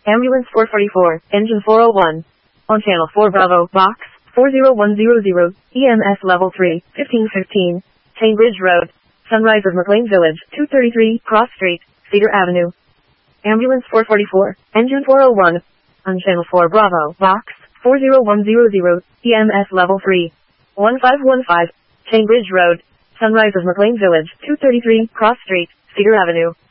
Ambulance 444, engine 401. On channel 4 Bravo, box 40100, EMS level 3, 1515, Cambridge Road, Sunrise of McLean Village, 233, Cross Street, Cedar Avenue. Ambulance 444, engine 401. On channel 4 Bravo, box 40100, EMS level 3, 1515, Cambridge Road, Sunrise of McLean Village, 233, Cross Street, Cedar Avenue.